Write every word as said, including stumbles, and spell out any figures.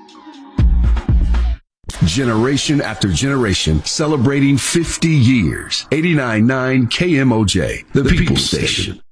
Generation after generation, celebrating fifty years. eighty-nine point nine K M O J, the People Station.